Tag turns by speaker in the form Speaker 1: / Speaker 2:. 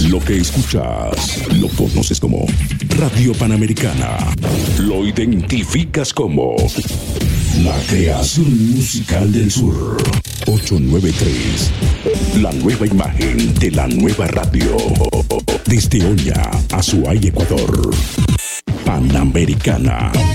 Speaker 1: Lo que escuchas lo conoces como Radio Panamericana. Lo identificas como la creación musical del sur. 893. La nueva imagen de la nueva radio. Desde Oña, Azuay, Ecuador. Panamericana.